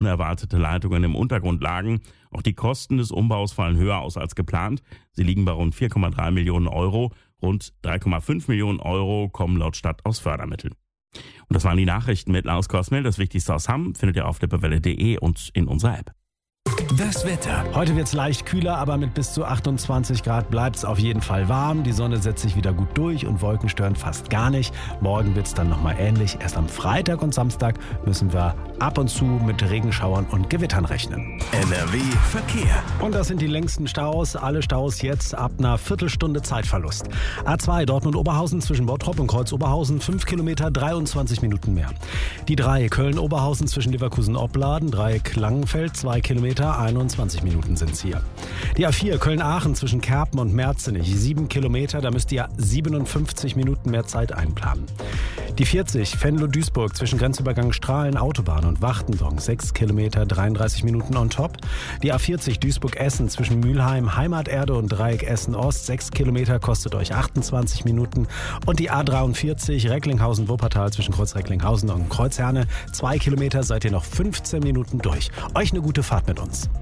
unerwartete Leitungen im Untergrund lagen. Auch die Kosten des Umbaus fallen höher aus als geplant. Sie liegen bei rund 4,3 Millionen Euro. Rund 3,5 Millionen Euro kommen laut Stadt aus Fördermitteln. Und das waren die Nachrichten mit Lars Korsmel. Das Wichtigste aus Hamm findet ihr auf lippewelle.de und in unserer App. Das Wetter. Heute wird es leicht kühler, aber mit bis zu 28 Grad bleibt es auf jeden Fall warm. Die Sonne setzt sich wieder gut durch und Wolken stören fast gar nicht. Morgen wird es dann nochmal ähnlich. Erst am Freitag und Samstag müssen wir ab und zu mit Regenschauern und Gewittern rechnen. NRW Verkehr. Und das sind die längsten Staus. Alle Staus jetzt ab einer Viertelstunde Zeitverlust. A2 Dortmund-Oberhausen zwischen Bottrop und Kreuz-Oberhausen 5 Kilometer, 23 Minuten mehr. Die 3 Köln-Oberhausen zwischen Leverkusen-Opladen, Dreieck Langenfeld 2 Kilometer, 21 Minuten sind es hier. Die A4 Köln-Aachen zwischen Kerpen und Merzenich 7 Kilometer, da müsst ihr 57 Minuten mehr Zeit einplanen. Die 40 Venlo-Duisburg zwischen Grenzübergang Strahlen-Autobahn und Wachtendonk 6 Kilometer, 33 Minuten on top. Die A40 Duisburg-Essen zwischen Mülheim, Heimaterde und Dreieck Essen-Ost 6 Kilometer, kostet euch 28 Minuten. Und die A43 Recklinghausen-Wuppertal zwischen Kreuz Recklinghausen und Kreuzherne 2 Kilometer, seid ihr noch 15 Minuten durch. Euch eine gute Fahrt mit uns.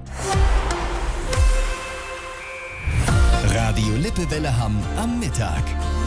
Radio Lippewelle Hamm am Mittag.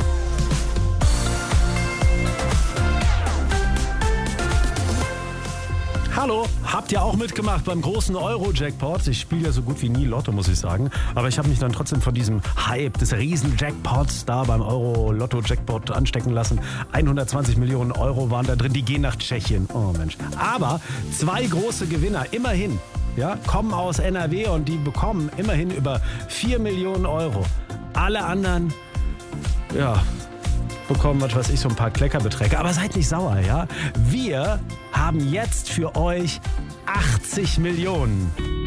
Hallo, habt ihr auch mitgemacht beim großen Euro-Jackpot? Ich spiele ja so gut wie nie Lotto, muss ich sagen. Aber ich habe mich dann trotzdem von diesem Hype des Riesen-Jackpots da beim Euro-Lotto-Jackpot anstecken lassen. 120 Millionen Euro waren da drin, die gehen nach Tschechien. Oh Mensch. Aber 2 große Gewinner, immerhin, ja, kommen aus NRW und die bekommen immerhin über 4 Millionen Euro. Alle anderen, ja, bekommen, was weiß ich, so ein paar Kleckerbeträge. Aber seid nicht sauer, ja? Wir haben jetzt für euch 80 Millionen.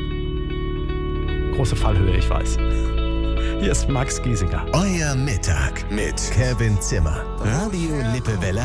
Große Fallhöhe, ich weiß. Hier ist Max Giesinger. Euer Mittag mit Kevin Zimmer. Radio Lippewelle